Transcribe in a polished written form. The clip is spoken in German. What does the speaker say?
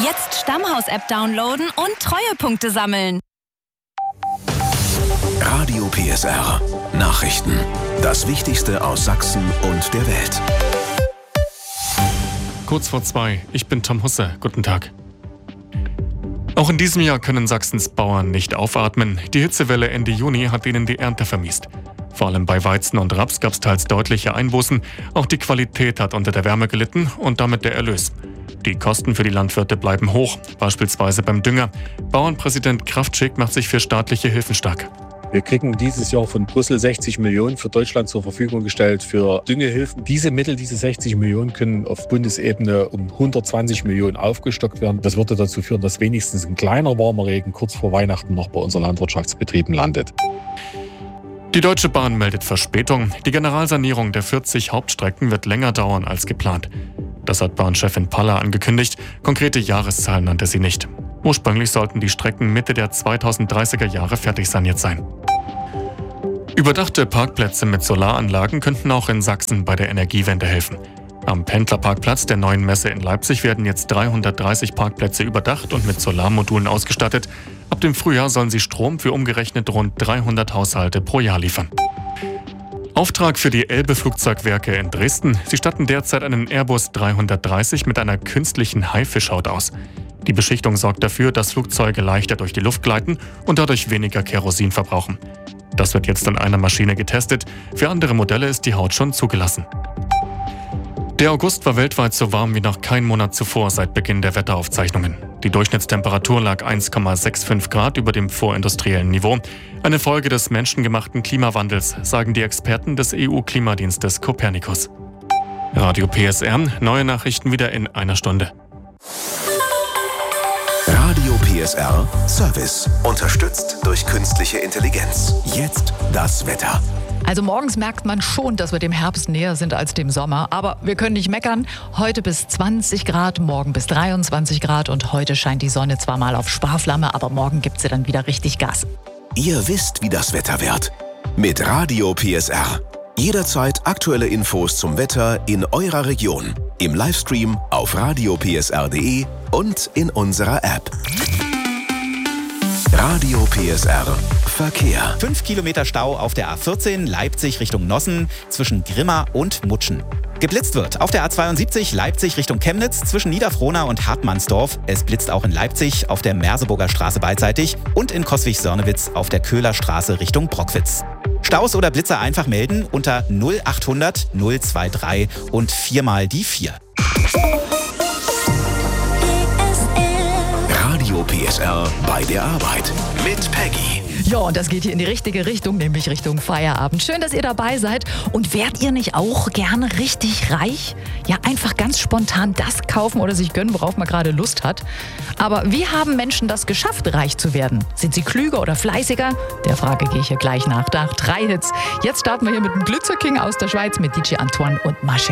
Jetzt Stammhaus-App downloaden und Treuepunkte sammeln. Radio PSR. Nachrichten. Das Wichtigste aus Sachsen und der Welt. Kurz vor 2. Ich bin Tom Husse. Guten Tag. Auch in diesem Jahr können Sachsens Bauern nicht aufatmen. Die Hitzewelle Ende Juni hat ihnen die Ernte vermiest. Vor allem bei Weizen und Raps gab es teils deutliche Einbußen. Auch die Qualität hat unter der Wärme gelitten und damit der Erlös. Die Kosten für die Landwirte bleiben hoch, beispielsweise beim Dünger. Bauernpräsident Kraftschick macht sich für staatliche Hilfen stark. Wir kriegen dieses Jahr von Brüssel 60 Millionen für Deutschland zur Verfügung gestellt für Düngehilfen. Diese Mittel, diese 60 Millionen, können auf Bundesebene um 120 Millionen aufgestockt werden. Das würde dazu führen, dass wenigstens ein kleiner warmer Regen kurz vor Weihnachten noch bei unseren Landwirtschaftsbetrieben landet. Die Deutsche Bahn meldet Verspätung. Die Generalsanierung der 40 Hauptstrecken wird länger dauern als geplant. Das hat Bahnchefin Paller angekündigt. Konkrete Jahreszahlen nannte sie nicht. Ursprünglich sollten die Strecken Mitte der 2030er Jahre fertig saniert sein. Überdachte Parkplätze mit Solaranlagen könnten auch in Sachsen bei der Energiewende helfen. Am Pendlerparkplatz der neuen Messe in Leipzig werden jetzt 330 Parkplätze überdacht und mit Solarmodulen ausgestattet. Ab dem Frühjahr sollen sie Strom für umgerechnet rund 300 Haushalte pro Jahr liefern. Auftrag für die Elbe-Flugzeugwerke in Dresden. Sie statten derzeit einen Airbus 330 mit einer künstlichen Haifischhaut aus. Die Beschichtung sorgt dafür, dass Flugzeuge leichter durch die Luft gleiten und dadurch weniger Kerosin verbrauchen. Das wird jetzt an einer Maschine getestet. Für andere Modelle ist die Haut schon zugelassen. Der August war weltweit so warm wie noch kein Monat zuvor seit Beginn der Wetteraufzeichnungen. Die Durchschnittstemperatur lag 1,65 Grad über dem vorindustriellen Niveau. Eine Folge des menschengemachten Klimawandels, sagen die Experten des EU-Klimadienstes Copernicus. Radio PSR, neue Nachrichten wieder in einer Stunde. Radio PSR Service. Unterstützt durch künstliche Intelligenz. Jetzt das Wetter. Also morgens merkt man schon, dass wir dem Herbst näher sind als dem Sommer. Aber wir können nicht meckern. Heute bis 20 Grad, morgen bis 23 Grad. Und heute scheint die Sonne zwar mal auf Sparflamme, aber morgen gibt sie dann wieder richtig Gas. Ihr wisst, wie das Wetter wird. Mit Radio PSR. Jederzeit aktuelle Infos zum Wetter in eurer Region. Im Livestream auf radiopsr.de und in unserer App. Radio PSR Verkehr. 5 Kilometer Stau auf der A14 Leipzig Richtung Nossen zwischen Grimma und Mutschen. Geblitzt wird auf der A72 Leipzig Richtung Chemnitz zwischen Niederfrohna und Hartmannsdorf. Es blitzt auch in Leipzig auf der Merseburger Straße beidseitig und in Coswig-Sörnewitz auf der Köhler Straße Richtung Brockwitz. Staus oder Blitzer einfach melden unter 0800 023 und 4 mal die 4. Radio PSR bei der Arbeit mit Peggy. Ja, und das geht hier in die richtige Richtung, nämlich Richtung Feierabend. Schön, dass ihr dabei seid. Und wärt ihr nicht auch gerne richtig reich? Ja, einfach ganz spontan das kaufen oder sich gönnen, worauf man gerade Lust hat. Aber wie haben Menschen das geschafft, reich zu werden? Sind sie klüger oder fleißiger? Der Frage gehe ich hier gleich nach. Nach 3 Hits. Jetzt starten wir hier mit dem Glitzer King aus der Schweiz mit DJ Antoine und Masche.